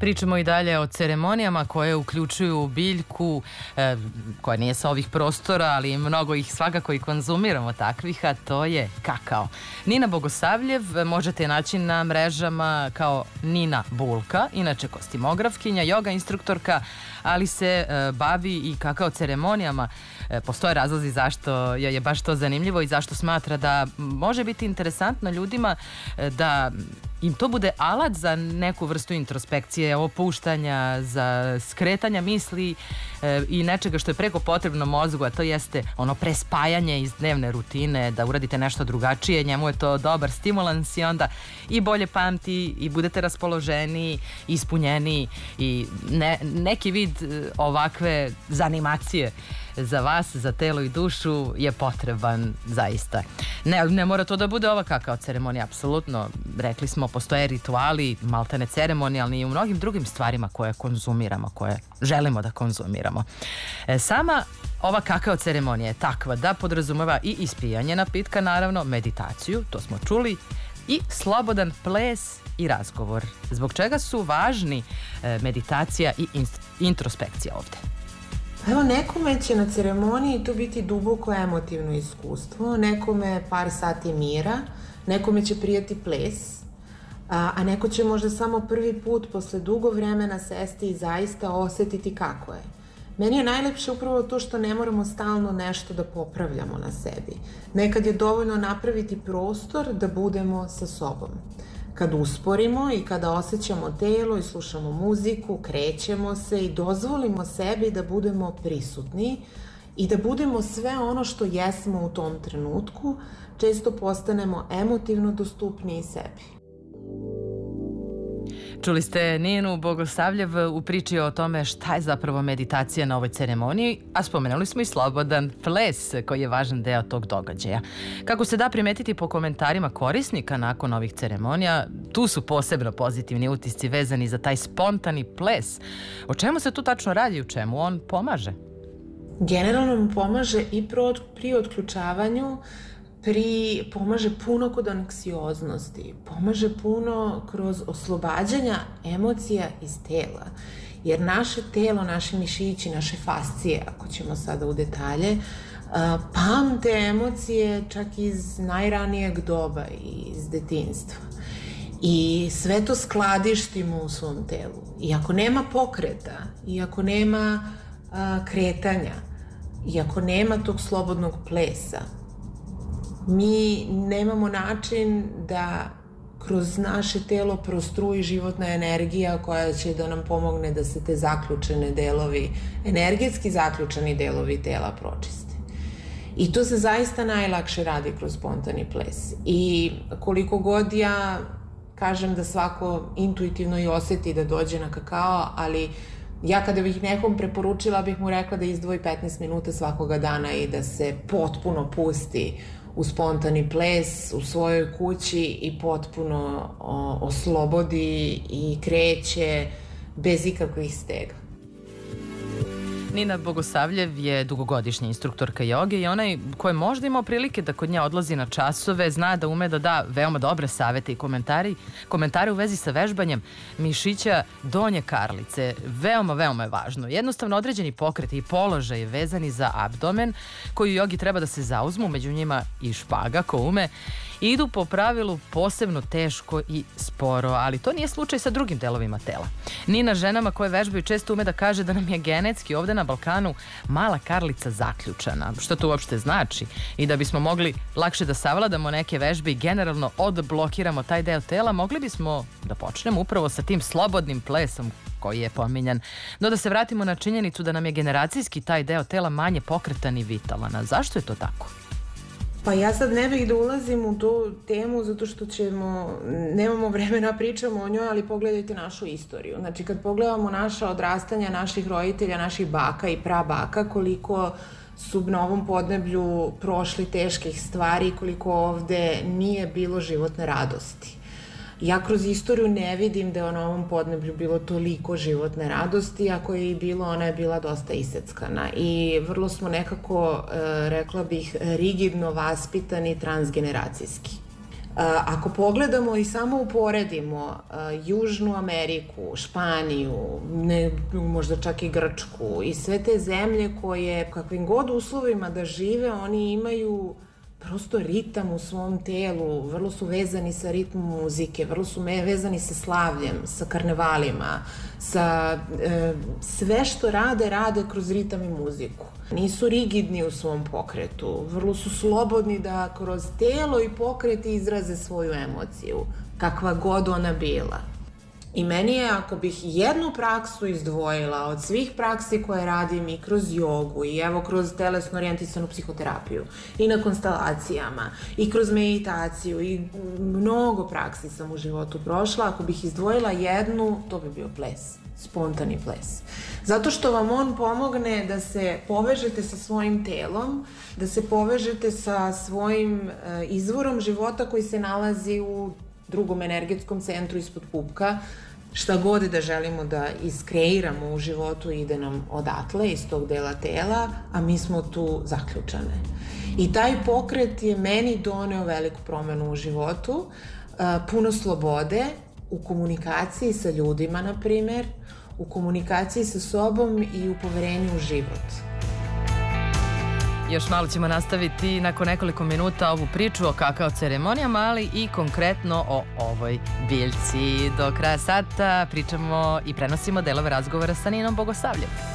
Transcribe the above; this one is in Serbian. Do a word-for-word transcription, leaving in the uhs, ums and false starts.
Pričamo i dalje o ceremonijama koje uključuju biljku e, koja nije sa ovih prostora, ali mnogo ih svakako i konzumiramo takvih, a to je kakao. Nina Bogosavljev možete je naći na mrežama kao Nina Bulka, inače kostimografkinja, joga instruktorka, ali se e, bavi i kakao ceremonijama. E, postoje razlozi zašto je baš to zanimljivo i zašto smatra da može biti interesantno ljudima e, da im to bude alat za neku vrstu introspekcije, opuštanja, za skretanja misli e, i nečega što je preko potrebno mozgu, a to jeste ono prespajanje iz dnevne rutine, da uradite nešto drugačije, njemu je to dobar stimulans i onda i bolje pamti i budete raspoloženiji, ispunjeniji i ne, neki vid ovakve zanimacije za vas, za telo i dušu je potreban zaista. Ne, ne mora to da bude ova kakao ceremonija, apsolutno. Rekli smo, postoje rituali, maltene ceremonijalni i u mnogim drugim stvarima koje konzumiramo, koje želimo da konzumiramo. E, sama ova kakao ceremonija je takva da podrazumeva i ispijanje napitka, naravno, meditaciju, to smo čuli, i slobodan ples i razgovor. Zbog čega su važni e, meditacija i introspekcija ovde? Evo, nekome će na ceremoniji to biti duboko emotivno iskustvo, nekome par sati mira, nekome će prijati ples, a, a neko će možda samo prvi put posle dugo vremena sesti i zaista osetiti kako je. Meni je najlepše upravo to što ne moramo stalno nešto da popravljamo na sebi. Nekad je dovoljno napraviti prostor da budemo sa sobom. Kad usporimo i kada osjećamo telo i slušamo muziku, krećemo se i dozvolimo sebi da budemo prisutni i da budemo sve ono što jesmo u tom trenutku, često postanemo emotivno dostupniji sebi. Čuli ste Ninu Bogosavljev u priči o tome šta je zapravo meditacija na ovoj ceremoniji, a spomenuli smo i slobodan ples koji je važan deo tog događaja. Kako se da primetiti po komentarima korisnika nakon ovih ceremonija, tu su posebno pozitivni utisci vezani za taj spontani ples. O čemu se tu tačno radi, u čemu on pomaže? Generalno mu pomaže i pri otključavanju, Pri, pomaže puno kod anksioznosti, pomaže puno kroz oslobađanja emocija iz tela. Jer naše telo, naši mišići, naše fascije, ako ćemo sada u detalje, pamte emocije čak iz najranijeg doba i iz detinjstva. I sve to skladištimo u svom telu. I ako nema pokreta, i ako nema a, kretanja, i ako nema tog slobodnog plesa, mi nemamo način da kroz naše telo prostruji životna energija koja će da nam pomogne da se te zaključene delovi, energetski zaključani delovi tela pročiste. I to se zaista najlakše radi kroz spontani ples. I koliko god ja kažem da svako intuitivno i oseti da dođe na kakao, ali ja kada bih nekom preporučila bih mu rekla da izdvoji petnaest minuta svakoga dana i da se potpuno pusti u spontani ples u svojoj kući i potpuno o, oslobodi i kreće bez ikakvih stega. Nina Bogosavljev je dugogodišnja instruktorka joge i onaj ko je možda imao prilike da kod nje odlazi na časove, zna da ume da da veoma dobre savete i komentari, komentare u vezi sa vežbanjem mišića donje karlice. Veoma, veoma je važno. Jednostavno određeni pokreti i položaj vezani za abdomen koji u jogi treba da se zauzmu, među njima i špaga ko ume, idu po pravilu posebno teško i sporo, ali to nije slučaj sa drugim delovima tela. Nina ženama koje vežbaju često ume da kaže da nam je genetski ovde na Balkanu mala karlica zaključana. Što to uopšte znači? I da bismo mogli lakše da savladamo neke vežbe i generalno odblokiramo taj deo tela, mogli bismo da počnemo upravo sa tim slobodnim plesom koji je pominjan. No da se vratimo na činjenicu da nam je generacijski taj deo tela manje pokretan i vitalan. A zašto je to tako? Pa ja sad ne bih da ulazim u tu temu zato što ćemo, nemamo vremena pričamo o njoj, ali pogledajte našu istoriju. Znači kad pogledamo naša odrastanja naših roditelja, naših baka i prabaka, koliko su na ovom podneblju prošli teških stvari, koliko ovde nije bilo životne radosti. Ja kroz istoriju ne vidim da je na ovom podneblju bilo toliko životne radosti, ako je i bilo, ona je bila dosta iseckana i vrlo smo nekako, rekla bih, rigidno vaspitani transgeneracijski. Ako pogledamo i samo uporedimo Južnu Ameriku, Španiju, ne, možda čak i Grčku i sve te zemlje koje kakvim god uslovima da žive, oni imaju prosto ritam u svom telu, vrlo su vezani sa ritmom muzike, vrlo su vezani sa slavljem, sa karnevalima, sa e, sve što rade, rade kroz ritam i muziku. Nisu rigidni u svom pokretu, vrlo su slobodni da kroz telo i pokret izraze svoju emociju, kakva god ona bila. I meni je, ako bih jednu praksu izdvojila od svih praksi koje radim i kroz jogu i evo kroz telesno orijentisanu psihoterapiju i na konstelacijama i kroz meditaciju i mnogo praksi sam u životu prošla, ako bih izdvojila jednu, to bi bio ples, spontani ples. Zato što vam on pomogne da se povežete sa svojim telom, da se povežete sa svojim izvorom života koji se nalazi u drugom energetskom centru ispod pupka, šta god da želimo da iskreiramo u životu ide nam odatle, iz tog dela tela, a mi smo tu zaključane. I taj pokret je meni doneo veliku promenu u životu, puno slobode u komunikaciji sa ljudima, na primer, u komunikaciji sa sobom i u poverenju u život. Još malo ćemo nastaviti nakon nekoliko minuta ovu priču o kakao ceremonijama, ali i konkretno o ovoj biljci. Do kraja sata pričamo i prenosimo delove razgovora sa Ninom Bogosavljev.